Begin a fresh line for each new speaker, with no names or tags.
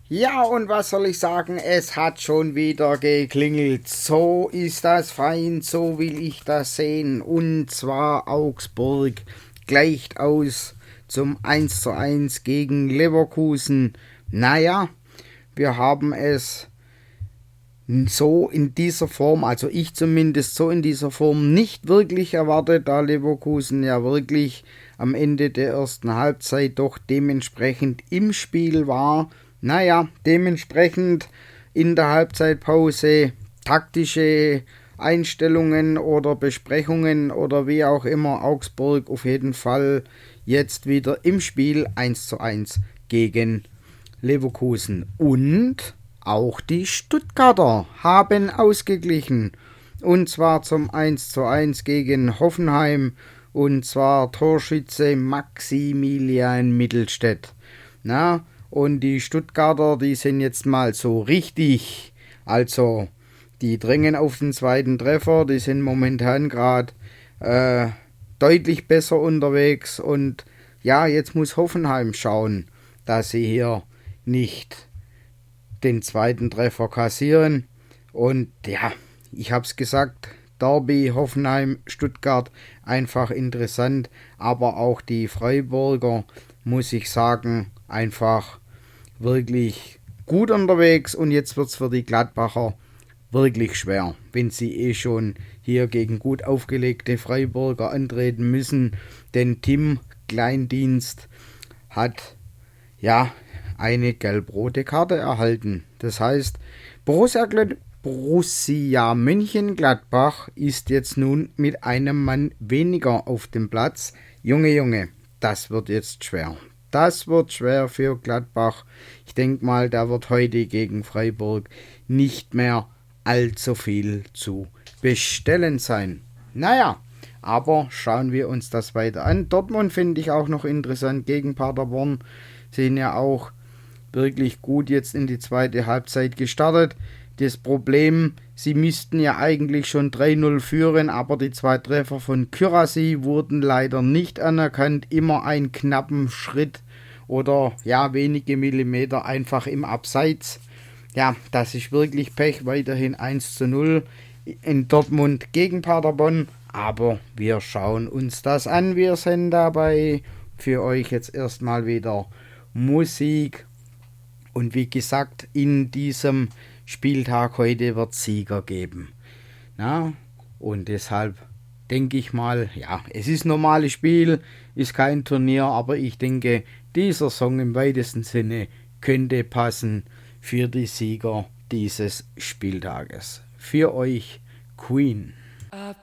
Ja, und was soll ich sagen? Es hat schon wieder geklingelt. So ist das fein, so will ich das sehen. Und zwar Augsburg gleicht aus zum 1:1 gegen Leverkusen. Naja, wir haben es so in dieser Form, also ich zumindest so in dieser Form nicht wirklich erwartet, da Leverkusen ja wirklich am Ende der ersten Halbzeit doch dementsprechend im Spiel war. Naja, dementsprechend in der Halbzeitpause taktische Einstellungen oder Besprechungen oder wie auch immer, Augsburg auf jeden Fall jetzt wieder im Spiel 1:1 gegen Leverkusen. Und auch die Stuttgarter haben ausgeglichen. Und zwar zum 1:1 gegen Hoffenheim. Und zwar Torschütze Maximilian Mittelstädt. Na, und die Stuttgarter, die sind jetzt mal so richtig. Also, die drängen auf den zweiten Treffer. Die sind momentan gerade deutlich besser unterwegs. Und ja, jetzt muss Hoffenheim schauen, dass sie hier nicht den zweiten Treffer kassieren. Und ja, ich habe es gesagt, Derby Hoffenheim Stuttgart einfach interessant, aber auch die Freiburger, muss ich sagen, einfach wirklich gut unterwegs. Und jetzt wird es für die Gladbacher wirklich schwer, wenn sie schon hier gegen gut aufgelegte Freiburger antreten müssen, denn Tim Kleindienst hat ja eine gelb-rote Karte erhalten. Das heißt, Borussia Mönchengladbach ist jetzt nun mit einem Mann weniger auf dem Platz. Junge, das wird jetzt schwer. Das wird schwer für Gladbach. Ich denke mal, da wird heute gegen Freiburg nicht mehr allzu viel zu bestellen sein. Naja, aber schauen wir uns das weiter an. Dortmund finde ich auch noch interessant gegen Paderborn. Sind ja auch wirklich gut jetzt in die zweite Halbzeit gestartet. Das Problem, sie müssten ja eigentlich schon 3:0 führen, aber die zwei Treffer von Kyrasi wurden leider nicht anerkannt. Immer einen knappen Schritt oder ja wenige Millimeter einfach im Abseits. Ja, das ist wirklich Pech. Weiterhin 1:0 in Dortmund gegen Paderborn. Aber wir schauen uns das an. Wir sind dabei für euch jetzt erstmal wieder Musik. Und wie gesagt, in diesem Spieltag heute wird Sieger geben. Na, und deshalb denke ich mal, ja, es ist ein normales Spiel, ist kein Turnier, aber ich denke, dieser Song im weitesten Sinne könnte passen für die Sieger dieses Spieltages. Für euch Queen.